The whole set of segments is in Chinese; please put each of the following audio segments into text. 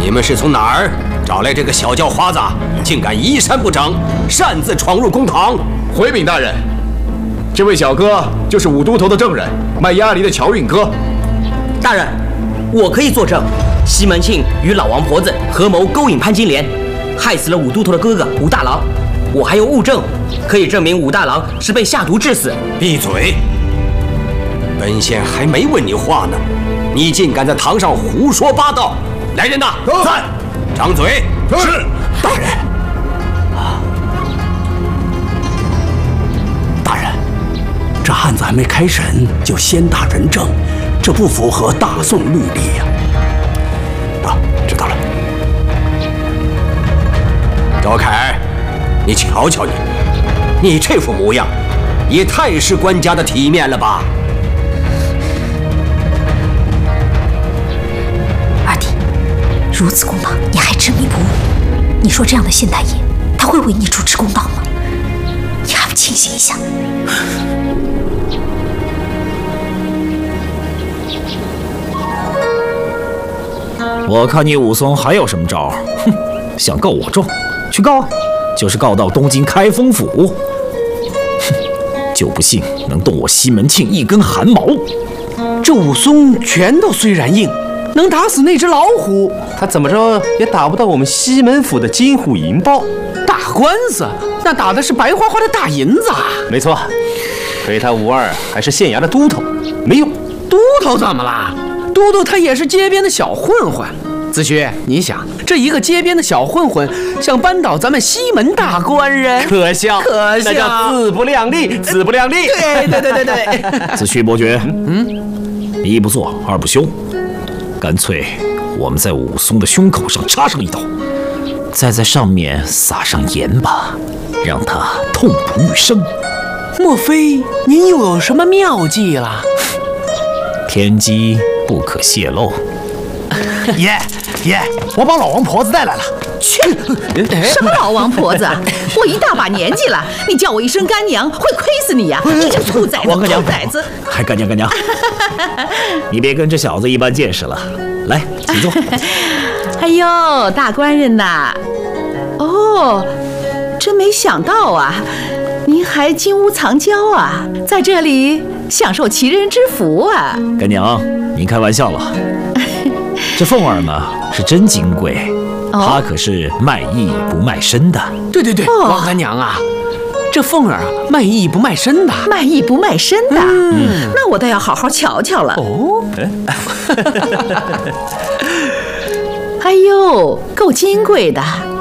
你们是从哪儿找来这个小叫花子，竟敢衣衫不整，擅自闯入公堂？ 回禀大人，这位小哥就是武都头的证人，卖鸭梨的乔运哥。 大人，我可以作证，西门庆与老王婆子合谋勾引潘金莲，害死了武都头的哥哥武大郎。我还有物证，可以证明武大郎是被下毒致死。 闭嘴！本县还没问你话呢，你竟敢在堂上胡说八道！来人呐，在！张嘴！ 是， 大人。 大人，这案子还没开审就先打人证，这不符合大宋律例呀。知道了。 赵凯，你瞧瞧你这副模样，也太是官家的体面了吧？ 二弟，如此公道，你还执迷不悟？你说这样的县大爷，他会为你主持公道吗？你还不清醒一下？ 我看你武松还有什么招？哼，想告我状，去告，就是告到东京开封府。哼，就不信能动我西门庆一根汗毛。 这武松拳头虽然硬，能打死那只老虎，他怎么着也打不到我们西门府的金虎银豹。打官司那打的是白花花的大银子啊！没错，亏他吴二还是县衙的都头，没用。都头怎么了？都头他也是街边的小混混。子虚，你想，这一个街边的小混混想扳倒咱们西门大官人，可笑，可笑，那叫自不量力，自不量力。对。 子虚伯爵，一不做二不休，干脆我们在武松的胸口上插上一刀，再在上面撒上盐吧，让他痛不欲生。 莫非您又有什么妙计了？ 天机不可泄露。 爷，我把老王婆子带来了。 去，什么老王婆子？我一大把年纪了，你叫我一声干娘，会亏死你呀！你这兔崽子，兔崽子！ 还干娘，你别跟这小子一般见识了。来，请坐。 哎呦，大官人呐！哦，真没想到啊，您还金屋藏娇啊，在这里享受奇人之福啊！ 干娘，您开玩笑了。这凤儿呢是真金贵，她可是卖艺不卖身的。 对，王干娘啊，这凤儿啊卖艺不卖身的， 卖艺不卖身的。那我倒要好好瞧瞧了。哦，哎呦，够金贵的。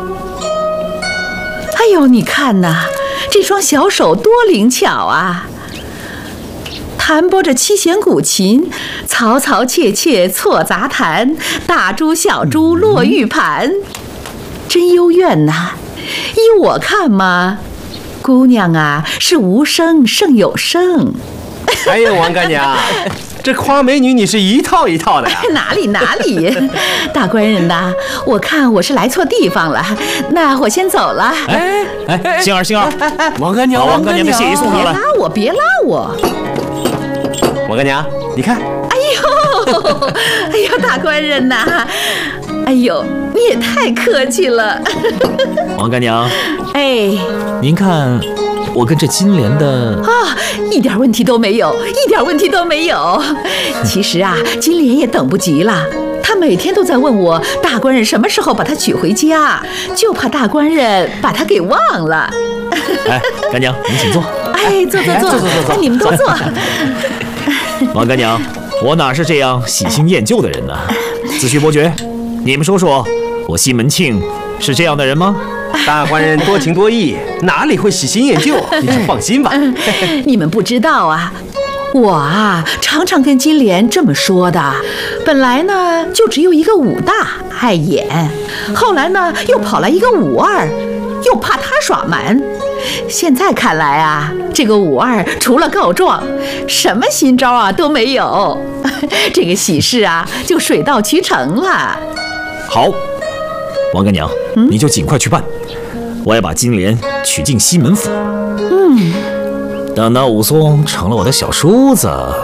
哎呦，你看呐，这双小手多灵巧啊！弹拨着七弦古琴，嘈嘈切切错杂弹，大珠小珠落玉盘，真幽怨呐！依我看嘛，姑娘啊是无声胜有声。 哎呀，王干娘，这夸美女你是一套一套的呀！ 哪里，大官人呐，我看我是来错地方了，那我先走了。 星儿， 王干娘， 王干娘的谢意送上来。 别拉我！ 王干娘，你看。 哎呦，大官人呐，哎呦，你也太客气了。 王干娘， 哎， 您看我跟这金莲的一点问题都没有，一点问题都没有。其实啊，金莲也等不及了，她每天都在问我大官人什么时候把她娶回家，就怕大官人把她给忘了。 哎，干娘，您请坐。 哎，坐，你们都坐。 王干娘，我哪是这样喜新厌旧的人呢？子虚伯爵，你们说说，我西门庆是这样的人吗？ 大官人多情多义，哪里会喜新厌旧？你就放心吧。 你们不知道啊，我啊常常跟金莲这么说的。本来呢就只有一个武大碍眼，后来呢又跑来一个武二，又怕他耍蛮。现在看来啊，这个武二除了告状，什么新招啊都没有。这个喜事啊就水到渠成了。 好，王干娘，你就尽快去办，我要把金莲娶进西门府。等到武松成了我的小叔子，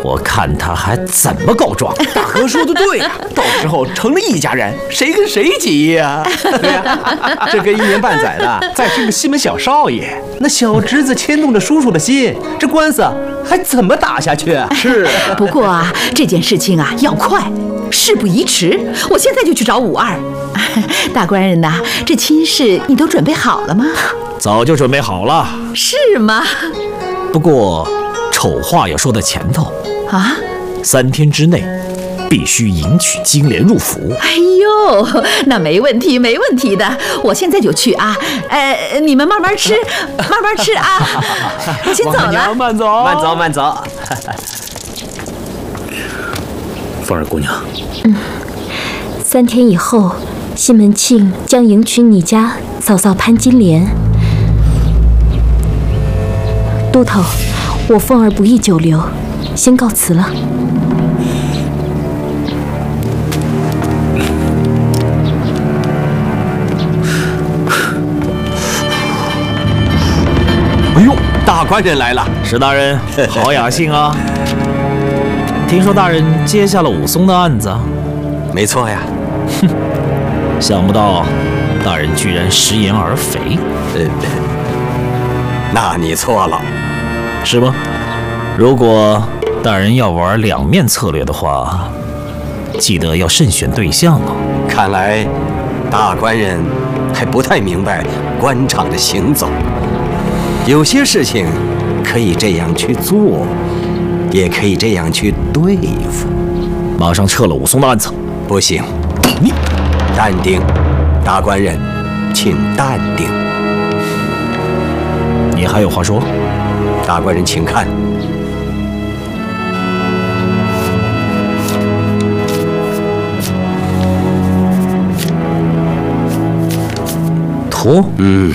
我看他还怎么告状。 大哥说的对呀，到时候成了一家人，谁跟谁急呀？对呀，这个1年半载的，再是个西门小少爷，那小侄子牵动着叔叔的心，这官司还怎么打下去啊？是。 不过啊，这件事情啊要快，事不宜迟。我现在就去找武二。大官人呐，这亲事你都准备好了吗？ 早就准备好了。 是吗？ 不过丑话要说在前头啊 ，3天之内必须迎娶金莲入府。 哎呦，那没问题，没问题的，我现在就去啊。你们慢慢吃，慢慢吃啊。我先走了。 慢走，慢走，慢走。 凤儿姑娘 ，3天以后，西门庆将迎娶你家嫂嫂潘金莲。都头，我凤儿不宜久留，先告辞了。 哎呦，大官人来了！ 石大人，好雅兴啊！听说大人接下了武松的案子。 没错呀。 哼，想不到大人居然食言而肥。 那你错了。 是吗？如果大人要玩两面策略的话，记得要慎选对象哦。 看来大官人还不太明白官场的行走，有些事情可以这样去做，也可以这样去对付。 马上撤了武松的案子。 不行，你淡定，大官人，请淡定。 你还有话说？ 大官人，请看。 图？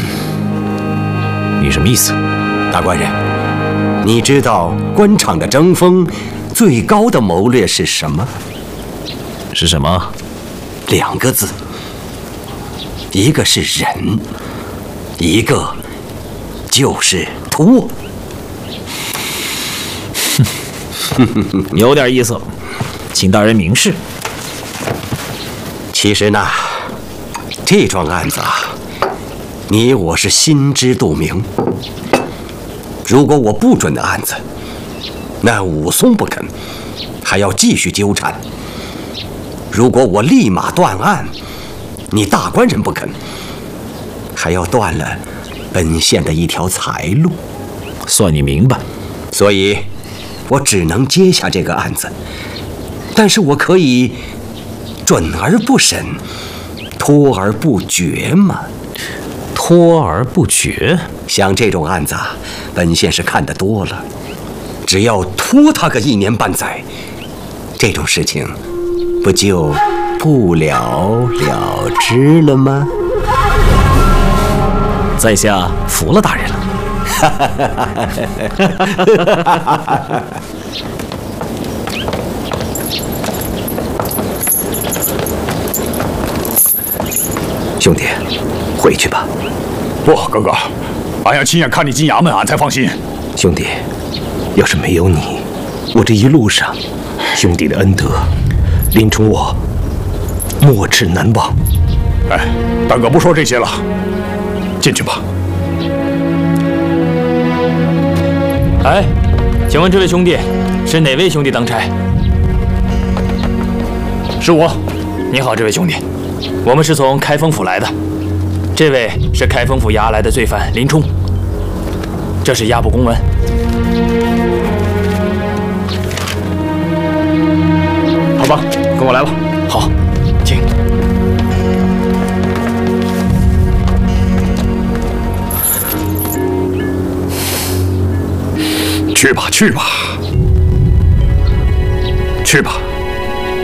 你什么意思？ 大官人，你知道官场的争锋最高的谋略是什么？ 是什么 ？2个字，一个是忍，一个就是拖。 有点意思，请大人明示。 其实呢，这桩案子啊，你我是心知肚明。如果我不准的案子，那武松不肯，还要继续纠缠；如果我立马断案，你大官人不肯，还要断了本县的一条财路。 算你明白。 所以我只能接下这个案子，但是我可以准而不审，拖而不决嘛。 拖而不决？ 像这种案子啊，本县是看得多了，只要拖他个1年半载，这种事情不就不了了之了吗？ 在下服了大人了。 兄弟，回去吧。 不，哥哥，俺要亲眼看你进衙门，俺才放心。 兄弟，要是没有你，我这一路上兄弟的恩德，林冲我没齿难忘。 哎，大哥不说这些了，进去吧。 哎，请问这位兄弟是哪位兄弟当差？ 是我。 你好，这位兄弟，我们是从开封府来的。这位是开封府押来的罪犯林冲，这是押捕公文。 好吧，跟我来吧。 好，请。 去吧，去吧，去吧。